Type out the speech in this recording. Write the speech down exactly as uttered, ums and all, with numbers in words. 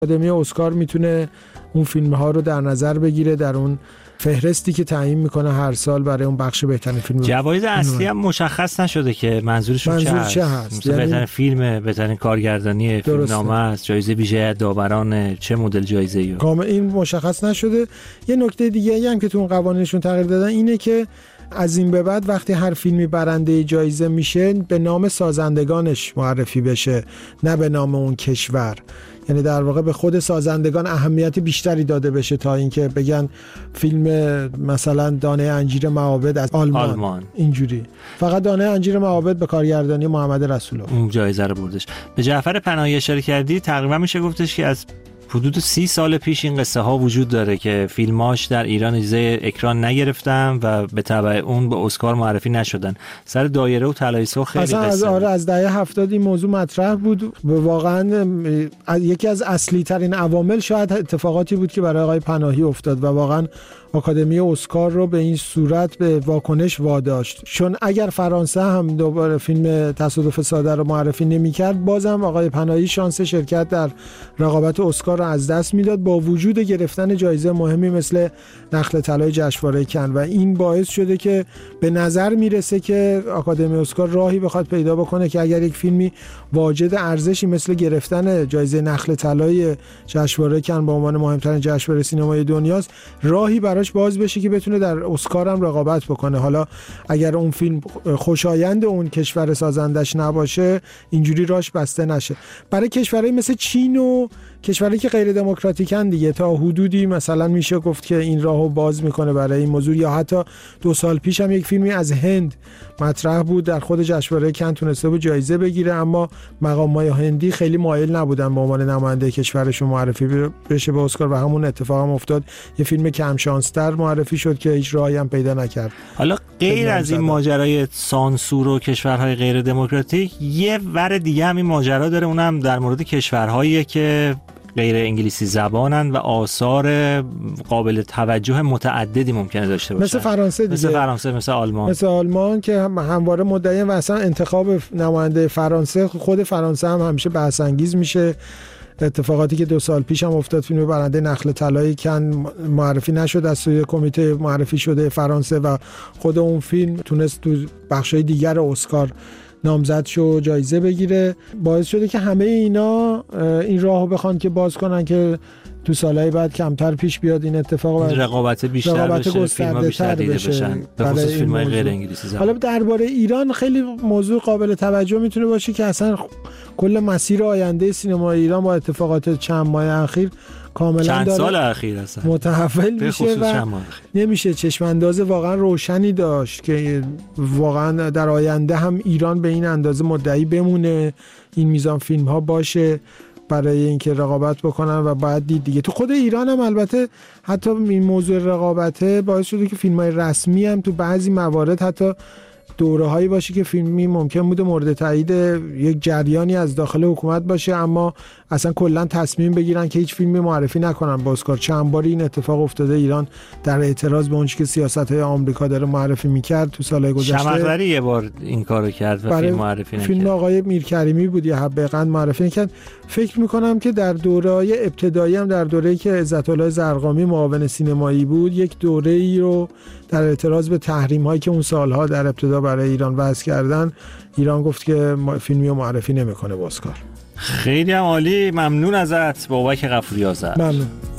آکادمی اسکار میتونه اون فیلم ها رو در نظر بگیره در اون فهرستی که تعیین میکنه هر سال برای اون بخش بهترین فیلم. جوایز اصلی هم مشخص نشده که منظورشون منظور چه هست, چه هست؟ یعنی بهترین فیلم، بهترین کارگردانی، فیلمنامه است، جایزه ویژه داوران، چه مدل جایزه‌ای؟ کامل این مشخص نشده. یه نکته دیگه هم که تو اون قوانینشون تغییر دادن اینه که از این به بعد وقتی هر فیلمی برنده جایزه میشه به نام سازندگانش معرفی بشه، نه به نام اون کشور. یعنی در واقع به خود سازندگان اهمیت بیشتری داده بشه تا اینکه بگن فیلم مثلا دانه انجیر معابد از آلمان, آلمان. اینجوری. فقط دانه انجیر معابد به کارگردانی محمد رسولov اون جایزه رو بردش. به جعفر پناهی اشاره کردی، تقریبا میشه گفتش که از حدود سی سال پیش این قصه ها وجود داره که فیلماش در ایران اجازه اکران نگرفتن و به تبع اون به اسکار معرفی نشدن. سر دایره و طلای سرخ خیلی قصه از آره از دهه هفتاد این موضوع مطرح بود. واقعا یکی از اصلی ترین عوامل شاید اتفاقاتی بود که برای آقای پناهی افتاد و واقعا آکادمی اسکار رو به این صورت به واکنش واداشت. چون اگر فرانسه هم دوباره فیلم تصادف ساده رو معرفی نمی‌کرد، بازم آقای پناهی شانس شرکت در رقابت اسکار رو از دست میداد با وجود گرفتن جایزه مهمی مثل نخل طلای جشنواره کن. و این باعث شده که به نظر میرسه که آکادمی اسکار راهی بخواد پیدا بکنه که اگر یک فیلمی واجد ارزشی مثل گرفتن جایزه نخل طلای جشنواره کن به عنوان مهمترین جشنواره سینمای دنیاست، راهی برای باز بشه که بتونه در اسکار هم رقابت بکنه. حالا اگر اون فیلم خوشایند اون کشور سازندش نباشه، اینجوری راش بسته نشه. برای کشورهای مثل چین و کشورهایی که غیر دموکراتیکن دیگه تا حدودی مثلا میشه گفت که این راهو باز میکنه برای این موضوع. یا حتی دو سال پیش هم یک فیلمی از هند مطرح بود در خود جشنواره کن، تونسته بود جایزه بگیره، اما مقامات هندی خیلی مایل نبودن به عنوان نماینده کشورشون معرفی بشه به اسکار و همون اتفاق هم افتاد. یه فیلم کم شانستر معرفی شد که هیچ راهی هم پیدا نکرد. حالا غیر از این ماجرای سانسور و کشورهای غیر دموکراتیک، یه ور دیگه هم این ماجرا داره، اونم در مورد کشورهایی که غیر انگلیسی زبانن و آثار قابل توجه متعددی ممکنه داشته باشن، مثل فرانسه دیگه، مثل فرانسه، مثل آلمان مثل آلمان که هم همواره مدعی و اصلا انتخاب نماینده فرانسه، خود فرانسه هم همیشه بحث انگیز میشه. اتفاقاتی که دو سال پیش هم افتاد، فیلم برنده نخل طلای کن معرفی نشد از سوی کمیته معرفی شده فرانسه و خود اون فیلم تونست تو بخشای دیگر اسکار نامزد شو جایزه بگیره. باعث شده که همه اینا این راهو بخوان که باز کنن که تو سالهای بعد کمتر پیش بیاد این اتفاق، رقابت بیشتر رقابت بشه، فیلم‌ها بیشتر دیده بشن، به خصوص فیلم‌های غیر انگلیسی زبان. حالا درباره ایران خیلی موضوع قابل توجه میتونه باشه که اصلا کل مسیر آینده سینما ایران با اتفاقات چند ماه اخیر کاملا چند داره سال اخیر اصلا متحول میشه و نمیشه چشم انداز واقعا روشنی داشت که واقعا در آینده هم ایران به این اندازه مدعی بمونه، این میزان فیلم ها باشه برای اینکه رقابت بکنن و باید دید دیگه. تو خود ایران هم البته حتی این موضوع رقابته باعث شده که فیلم های رسمی هم تو بعضی موارد حتی دوره هایی باشه که فیلمی ممکن بوده مورد تایید یک جریانی از داخل حکومت باشه، اما اصلا کلا تصمیم بگیرن که هیچ فیلمی معرفی نکنن با اسکار. چند باری این اتفاق افتاده. ایران در اعتراض به اون چیزی که سیاست‌های آمریکا داره معرفی می‌کرد تو سال‌های گذشته، شمع‌وری یه بار این کارو کرد و فیلم معرفی نکرد. فیلم آقای میرکریمی بود یا حبقند معرفی نکرد. فکر می‌کنم که در دوره‌های ابتدایی هم در دوره‌ای که عزت‌الله زرقامی معاون سینمایی بود، یک دوره‌ای رو در اعتراض به تحریم‌هایی که اون سال‌ها در ابتدا برای ایران وضع کردن، ایران گفت که فیلمی رو معرفی نمی‌کنه با اسکار. خیلی هم عالی، ممنون ازت بابک غفوری آذر. ممنون.